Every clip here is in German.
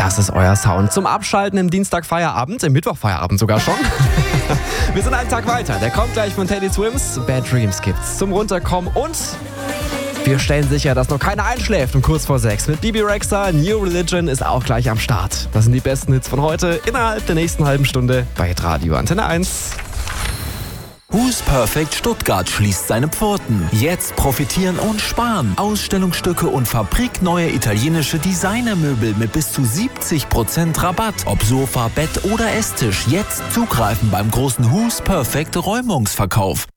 Das ist euer Sound zum Abschalten im Dienstagfeierabend, im Mittwochfeierabend sogar schon. Wir sind einen Tag weiter. Der kommt gleich von Teddy Swims. Bad Dreams gibt's zum Runterkommen und wir stellen sicher, dass noch keiner einschläft um kurz vor 6. Mit Bebe Rexha, New Religion ist auch gleich am Start. Das sind die besten Hits von heute innerhalb der nächsten halben Stunde bei Hitradio Antenne 1. Who's Perfect Stuttgart schließt seine Pforten. Jetzt profitieren und sparen. Ausstellungsstücke und fabrikneue italienische Designermöbel mit bis zu 70% Rabatt. Ob Sofa, Bett oder Esstisch. Jetzt zugreifen beim großen Who's Perfect Räumungsverkauf.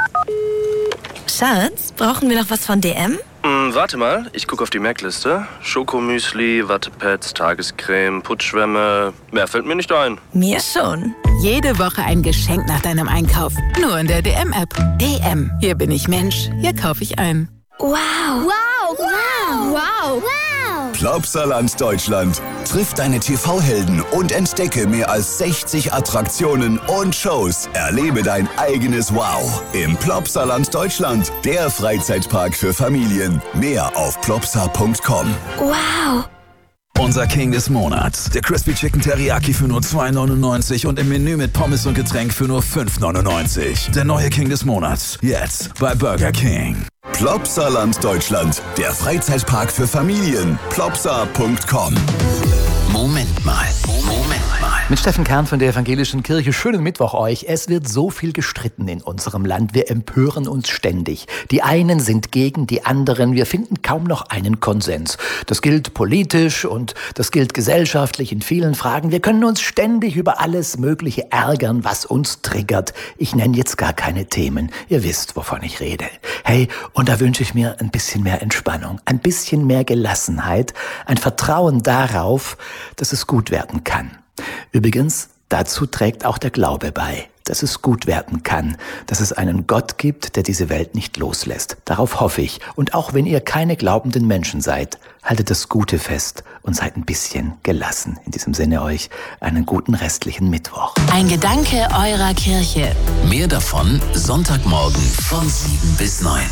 Schatz, brauchen wir noch was von DM? Warte mal, ich gucke auf die Merkliste. Schokomüsli, Wattepads, Tagescreme, Putzschwämme. Mehr fällt mir nicht ein. Mir schon. Jede Woche ein Geschenk nach deinem Einkauf. Nur in der DM-App. DM. Hier bin ich Mensch. Hier kaufe ich ein. Wow. Wow. Wow. Wow. Wow. Plopsaland Deutschland. Triff deine TV-Helden und entdecke mehr als 60 Attraktionen und Shows. Erlebe dein eigenes Wow im Plopsaland Deutschland. Der Freizeitpark für Familien. Mehr auf plopsa.com. Wow. Unser King des Monats. Der Crispy Chicken Teriyaki für nur 2,99 und im Menü mit Pommes und Getränk für nur 5,99. Der neue King des Monats. Jetzt bei Burger King. Plopsaland Deutschland. Der Freizeitpark für Familien. Plopsa.com. Moment mal. Mit Steffen Kern von der Evangelischen Kirche. Schönen Mittwoch euch. Es wird so viel gestritten in unserem Land. Wir empören uns ständig. Die einen sind gegen die anderen. Wir finden kaum noch einen Konsens. Das gilt politisch und das gilt gesellschaftlich in vielen Fragen. Wir können uns ständig über alles Mögliche ärgern, was uns triggert. Ich nenne jetzt gar keine Themen. Ihr wisst, wovon ich rede. Hey, und da wünsche ich mir ein bisschen mehr Entspannung, ein bisschen mehr Gelassenheit, ein Vertrauen darauf, dass es gut werden kann. Übrigens, dazu trägt auch der Glaube bei, dass es gut werden kann, dass es einen Gott gibt, der diese Welt nicht loslässt. Darauf hoffe ich. Und auch wenn ihr keine glaubenden Menschen seid, haltet das Gute fest und seid ein bisschen gelassen. In diesem Sinne euch einen guten restlichen Mittwoch. Ein Gedanke eurer Kirche. Mehr davon Sonntagmorgen von 7 bis 9.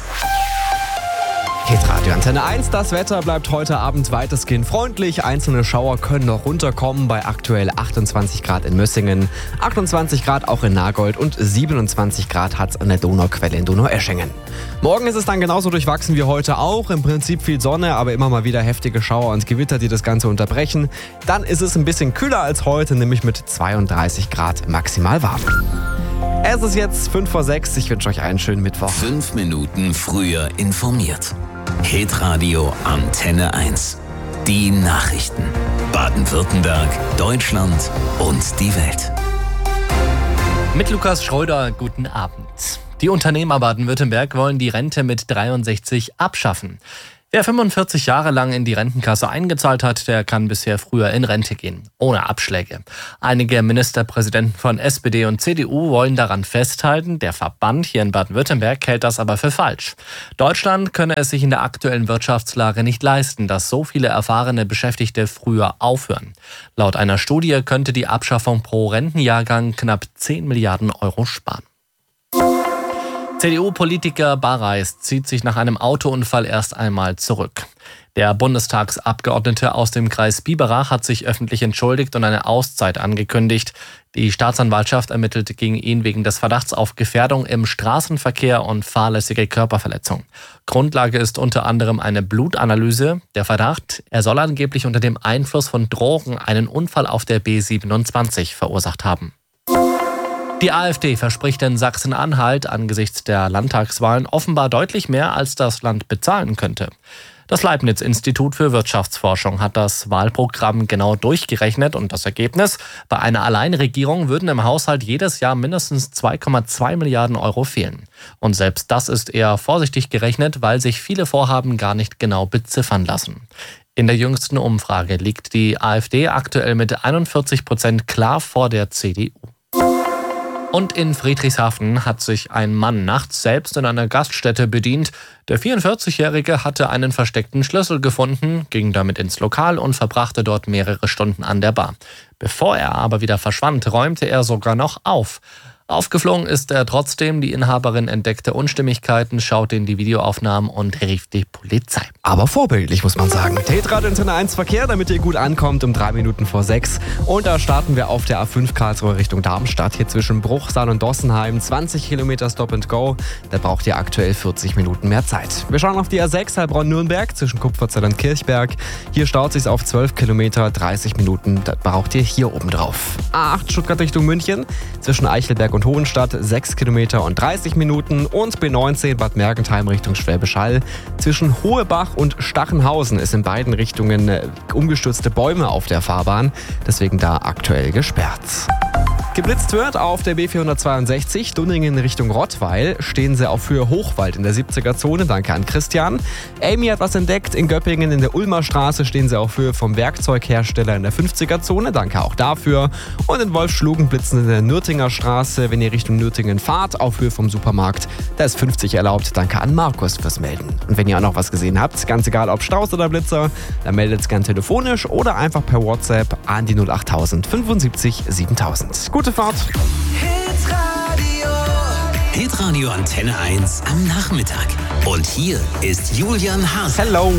Hitradio Antenne 1, das Wetter bleibt heute Abend weitestgehend freundlich. Einzelne Schauer können noch runterkommen bei aktuell 28 Grad in Mössingen, 28 Grad auch in Nagold und 27 Grad hat es an der Donauquelle in Donaueschingen. Morgen ist es dann genauso durchwachsen wie heute auch. Im Prinzip viel Sonne, aber immer mal wieder heftige Schauer und Gewitter, die das Ganze unterbrechen. Dann ist es ein bisschen kühler als heute, nämlich mit 32 Grad maximal warm. Es ist jetzt 5 vor 6. Ich wünsche euch einen schönen Mittwoch. 5 Minuten früher informiert. Hitradio Antenne 1. Die Nachrichten. Baden-Württemberg, Deutschland und die Welt. Mit Lukas Schröder, guten Abend. Die Unternehmer Baden-Württemberg wollen die Rente mit 63 abschaffen. Wer 45 Jahre lang in die Rentenkasse eingezahlt hat, der kann bisher früher in Rente gehen, ohne Abschläge. Einige Ministerpräsidenten von SPD und CDU wollen daran festhalten. Der Verband hier in Baden-Württemberg hält das aber für falsch. Deutschland könne es sich in der aktuellen Wirtschaftslage nicht leisten, dass so viele erfahrene Beschäftigte früher aufhören. Laut einer Studie könnte die Abschaffung pro Rentenjahrgang knapp 10 Milliarden Euro sparen. CDU-Politiker Barreis zieht sich nach einem Autounfall erst einmal zurück. Der Bundestagsabgeordnete aus dem Kreis Biberach hat sich öffentlich entschuldigt und eine Auszeit angekündigt. Die Staatsanwaltschaft ermittelt gegen ihn wegen des Verdachts auf Gefährdung im Straßenverkehr und fahrlässige Körperverletzung. Grundlage ist unter anderem eine Blutanalyse. Der Verdacht, er soll angeblich unter dem Einfluss von Drogen einen Unfall auf der B27 verursacht haben. Die AfD verspricht in Sachsen-Anhalt angesichts der Landtagswahlen offenbar deutlich mehr, als das Land bezahlen könnte. Das Leibniz-Institut für Wirtschaftsforschung hat das Wahlprogramm genau durchgerechnet und das Ergebnis: Bei einer Alleinregierung würden im Haushalt jedes Jahr mindestens 2,2 Milliarden Euro fehlen. Und selbst das ist eher vorsichtig gerechnet, weil sich viele Vorhaben gar nicht genau beziffern lassen. In der jüngsten Umfrage liegt die AfD aktuell mit 41% klar vor der CDU. Und in Friedrichshafen hat sich ein Mann nachts selbst in einer Gaststätte bedient. Der 44-Jährige hatte einen versteckten Schlüssel gefunden, ging damit ins Lokal und verbrachte dort mehrere Stunden an der Bar. Bevor er aber wieder verschwand, räumte er sogar noch auf. Aufgeflogen ist er trotzdem. Die Inhaberin entdeckte Unstimmigkeiten, schaute in die Videoaufnahmen und rief die Polizei. Aber vorbildlich, muss man sagen. T-Radio Antenne 1 Verkehr, damit ihr gut ankommt, um 3 Minuten vor 6. Und da starten wir auf der A5 Karlsruhe Richtung Darmstadt. Hier zwischen Bruchsal und Dossenheim. 20 Kilometer Stop and Go. Da braucht ihr aktuell 40 Minuten mehr Zeit. Wir schauen auf die A6 Heilbronn-Nürnberg zwischen Kupferzell und Kirchberg. Hier staut sich auf 12 Kilometer, 30 Minuten. Das braucht ihr hier oben drauf. A8 Stuttgart Richtung München zwischen Eichelberg und Hohenstadt 6 Kilometer und 30 Minuten. Und B19 Bad Mergentheim Richtung Schwäbisch Hall. Zwischen Hohebach und Stachenhausen ist in beiden Richtungen umgestürzte Bäume auf der Fahrbahn. Deswegen da aktuell gesperrt. Geblitzt wird auf der B462 Dunningen Richtung Rottweil. Stehen sie auf Höhe Hochwald in der 70er-Zone. Danke an Christian. Amy hat was entdeckt. In Göppingen in der Ulmer Straße stehen sie auf Höhe vom Werkzeughersteller in der 50er-Zone. Danke auch dafür. Und in Wolfschlugen blitzen in der Nürtinger Straße, wenn ihr Richtung Nürtingen fahrt, auf Höhe vom Supermarkt. Da ist 50 erlaubt. Danke an Markus fürs Melden. Und wenn ihr auch noch was gesehen habt, ganz egal ob Strauß oder Blitzer, dann meldet es gern telefonisch oder einfach per WhatsApp an die 08000 75 7000. Gute Fahrt. Hitradio Antenne 1 am Nachmittag. Und hier ist Julian Haas. Hello.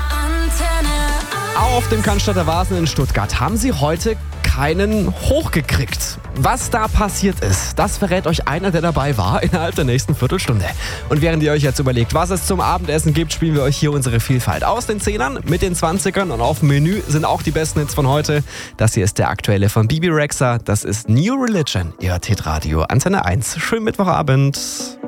Auf dem Cannstatter Vasen in Stuttgart haben sie heute keinen hochgekriegt. Was da passiert ist, das verrät euch einer, der dabei war, innerhalb der nächsten Viertelstunde. Und während ihr euch jetzt überlegt, was es zum Abendessen gibt, spielen wir euch hier unsere Vielfalt aus den 10ern mit den 20ern. Und auf dem Menü sind auch die besten Hits von heute. Das hier ist der aktuelle von Bibi Rexha. Das ist New Religion. Ihr hört Hitradio Antenne 1. Schönen Mittwochabend.